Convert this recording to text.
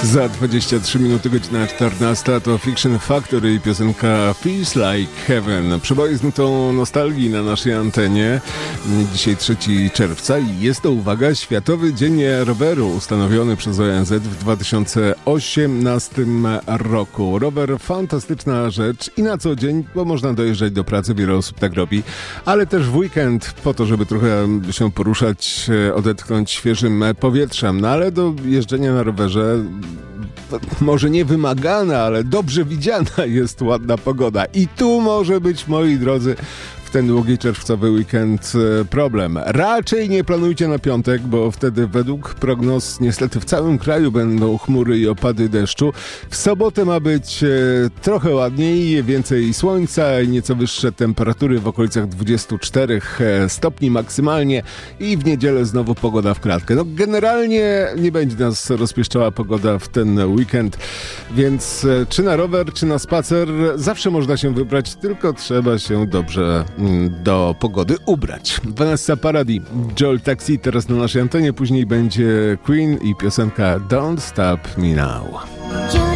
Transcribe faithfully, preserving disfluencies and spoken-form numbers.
Za dwadzieścia trzy minuty, godzina czternasta, to Fiction Factory i piosenka Feels Like Heaven. Przeboje z nutą nostalgii na naszej antenie. Dzisiaj trzeciego czerwca i jest to, uwaga, Światowy Dzień Roweru ustanowiony przez O N Z w dwa tysiące osiemnastym roku. Rower fantastyczna rzecz i na co dzień, bo można dojeżdżać do pracy, wiele osób tak robi, ale też w weekend po to, żeby trochę się poruszać, odetchnąć świeżym powietrzem. No ale do jeżdżenia na rowerze może nie wymagana, ale dobrze widziana jest ładna pogoda. I tu może być, moi drodzy, w ten długi czerwcowy weekend problem. Raczej nie planujcie na piątek, bo wtedy według prognoz niestety w całym kraju będą chmury i opady deszczu. W sobotę ma być e, trochę ładniej, więcej słońca i nieco wyższe temperatury w okolicach dwudziestu czterech stopni maksymalnie i w niedzielę znowu pogoda w klatkę. No generalnie nie będzie nas rozpieszczała pogoda w ten weekend, więc e, czy na rower, czy na spacer zawsze można się wybrać, tylko trzeba się dobrze do pogody ubrać. Vanessa Paradis, Joel Taxi teraz na naszej antenie, później będzie Queen i piosenka Don't Stop Me Now.